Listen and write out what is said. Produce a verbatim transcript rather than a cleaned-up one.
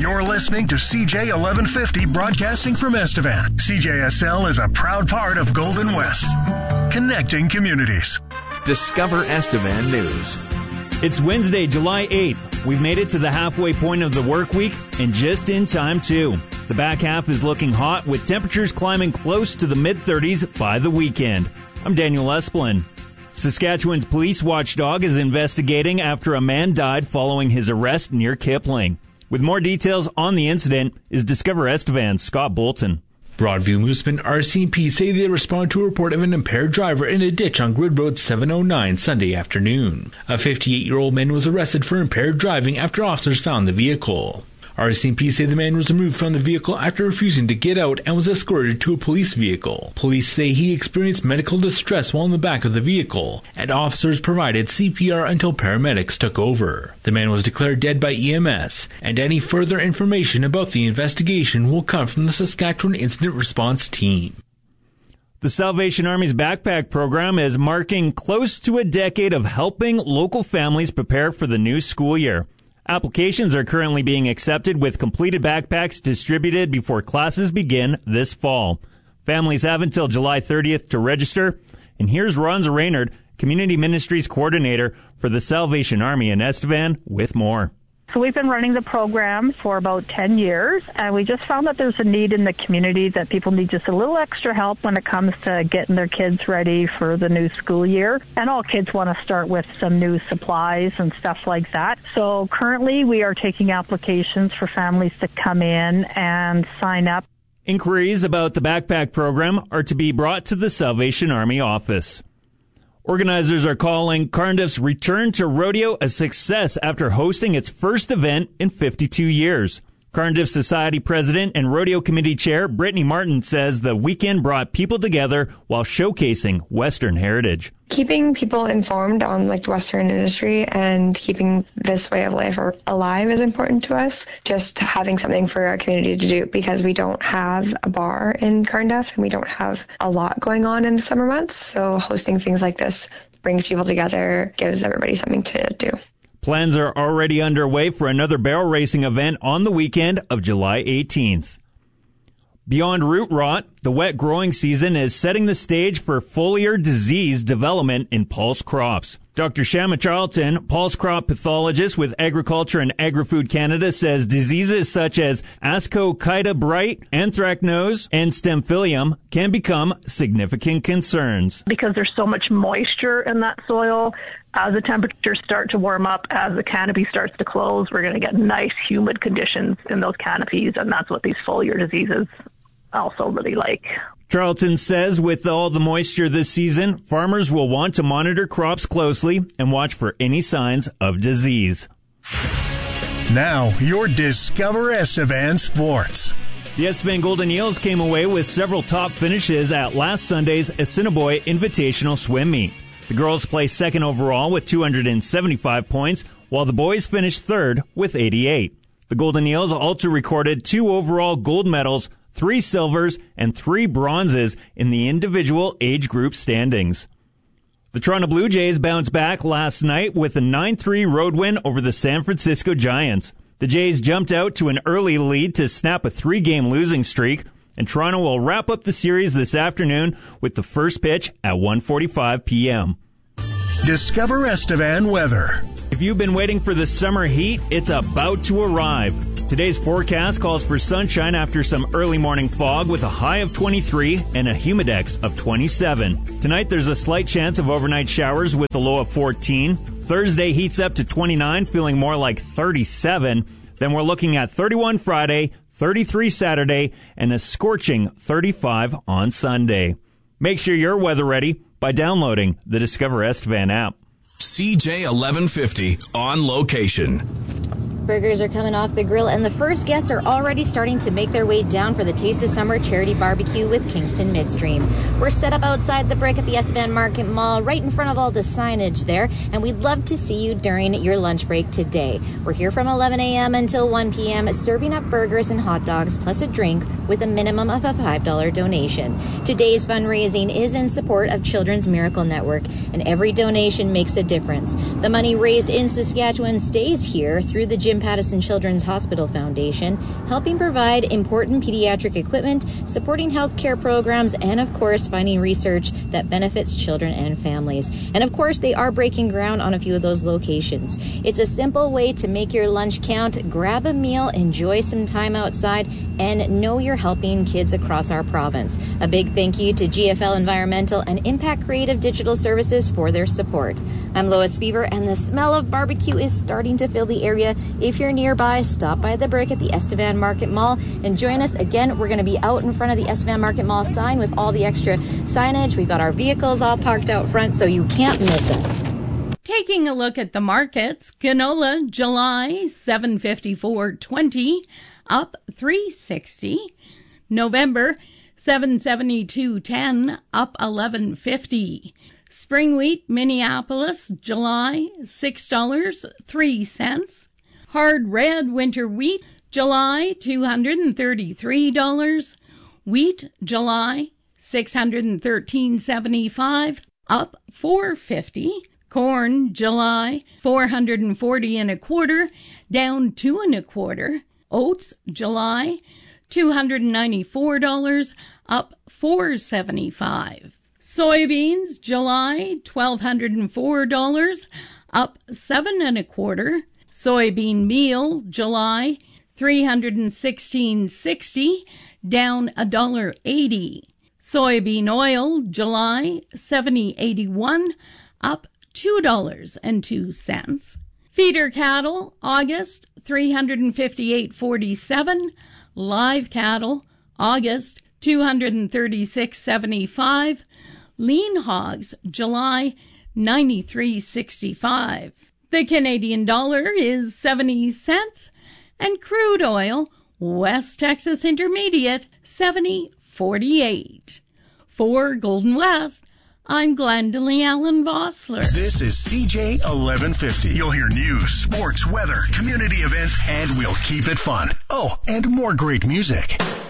You're listening to C J eleven fifty broadcasting from Estevan. C J S L is a proud part of Golden West, connecting communities. Discover Estevan News. It's Wednesday, July eighth. We've made it to the halfway point of the work week, and just in time, too. The back half is looking hot, with temperatures climbing close to the mid-thirties by the weekend. I'm Daniel Esplin. Saskatchewan's police watchdog is investigating after a man died following his arrest near Kipling. With more details on the incident is Discover Estevan's Scott Bolton. Broadview Mooseman R C M P say they respond to a report of an impaired driver in a ditch on Grid Road seven oh nine Sunday afternoon. A fifty-eight-year-old man was arrested for impaired driving after officers found the vehicle. R C M P say the man was removed from the vehicle after refusing to get out and was escorted to a police vehicle. Police say he experienced medical distress while in the back of the vehicle, and officers provided C P R until paramedics took over. The man was declared dead by E M S, and any further information about the investigation will come from the Saskatchewan Incident Response Team. The Salvation Army's backpack program is marking close to a decade of helping local families prepare for the new school year. Applications are currently being accepted with completed backpacks distributed before classes begin this fall. Families have until July thirtieth to register. And here's Ronza Raynard, Community Ministries Coordinator for the Salvation Army in Estevan, with more. So we've been running the program for about ten years, and we just found that there's a need in the community that people need just a little extra help when it comes to getting their kids ready for the new school year. And all kids want to start with some new supplies and stuff like that. So currently we are taking applications for families to come in and sign up. Inquiries about the backpack program are to be brought to the Salvation Army office. Organizers are calling Carnduff's return to rodeo a success after hosting its first event in fifty-two years. Carnduff Society President and Rodeo Committee Chair Brittany Martin says the weekend brought people together while showcasing Western heritage. Keeping people informed on like the Western industry and keeping this way of life alive is important to us. Just having something for our community to do, because we don't have a bar in Carnduff and we don't have a lot going on in the summer months. So hosting things like this brings people together, gives everybody something to do. Plans are already underway for another barrel racing event on the weekend of July eighteenth. Beyond root rot, the wet growing season is setting the stage for foliar disease development in pulse crops. Doctor Shama Charlton, pulse crop pathologist with Agriculture and Agri-Food Canada, says diseases such as Ascochyta bright, anthracnose, and Staphylium can become significant concerns. Because there's so much moisture in that soil, as the temperatures start to warm up, as the canopy starts to close, we're going to get nice humid conditions in those canopies, and that's what these foliar diseases also really like. Charlton says with all the moisture this season, farmers will want to monitor crops closely and watch for any signs of disease. Now, your Discover Estevan Sports. The Estevan Golden Eels came away with several top finishes at last Sunday's Assiniboia Invitational Swim Meet. The girls placed second overall with two hundred seventy-five points, while the boys finished third with eighty-eight. The Golden Eels also recorded two overall gold medals, three silvers, and three bronzes in the individual age group standings. The Toronto Blue Jays bounced back last night with a nine three road win over the San Francisco Giants. The Jays jumped out to an early lead to snap a three-game losing streak, and Toronto will wrap up the series this afternoon with the first pitch at one forty-five p.m. Discover Estevan weather. If you've been waiting for the summer heat, it's about to arrive. Today's forecast calls for sunshine after some early morning fog with a high of twenty-three and a humidex of twenty-seven. Tonight there's a slight chance of overnight showers with a low of fourteen. Thursday heats up to twenty-nine, feeling more like thirty-seven. Then we're looking at thirty-one Friday, thirty-three Saturday, and a scorching thirty-five on Sunday. Make sure you're weather ready by downloading the Discover Estevan app. C J eleven fifty on location. Burgers are coming off the grill, and the first guests are already starting to make their way down for the Taste of Summer Charity Barbecue with Kingston Midstream. We're set up outside the brick at the Estevan Market Mall, right in front of all the signage there, and we'd love to see you during your lunch break today. We're here from eleven a.m. until one p.m., serving up burgers and hot dogs, plus a drink, with a minimum of a five dollars donation. Today's fundraising is in support of Children's Miracle Network, and every donation makes a difference. The money raised in Saskatchewan stays here through the Jim Pattison Children's Hospital Foundation, helping provide important pediatric equipment, supporting healthcare programs, and of course, finding research that benefits children and families. And of course, they are breaking ground on a few of those locations. It's a simple way to make your lunch count, grab a meal, enjoy some time outside, and know you're helping kids across our province. A big thank you to G F L Environmental and Impact Creative Digital Services for their support. I'm Lois Beaver, and the smell of barbecue is starting to fill the area. If you're nearby, stop by the Brick at the Estevan Market Mall and join us. Again, we're going to be out in front of the Estevan Market Mall sign with all the extra signage. We've got our vehicles all parked out front, so you can't miss us. Taking a look at the markets, canola July seven fifty-four twenty, up three sixty. November seven seventy-two ten, up eleven fifty. Spring wheat Minneapolis July six dollars and three cents. Hard red winter wheat July two hundred thirty-three dollars. Wheat July six hundred thirteen seventy-five, up four fifty. Corn July four hundred forty and a quarter, down two and a quarter. Oats July two hundred ninety-four dollars, up four seventy-five. Soybeans July twelve hundred four dollars, up seven and a quarter. Soybean meal July three hundred sixteen sixty, down a dollar eighty. Soybean oil July seventy eighty-one, up two dollars and two cents. Feeder cattle August three hundred fifty-eight forty-seven. Live cattle August two hundred thirty-six seventy-five. Lean hogs July ninety-three sixty-five. The Canadian dollar is seventy cents, and crude oil West Texas Intermediate seventy forty-eight. For Golden West, I'm Glendalee Allen Vossler. This is C J eleven fifty. You'll hear news, sports, weather, community events, and we'll keep it fun. Oh, and more great music.